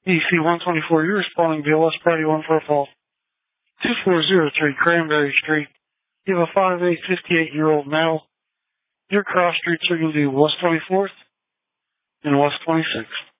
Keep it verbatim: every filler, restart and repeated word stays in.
E C one twenty-four, you're responding via West Patty one for a call. two four zero three Cranberry Street. You have a five eight, fifty-eight-year-old male. Your cross streets are going to be West twenty-fourth and West twenty-sixth.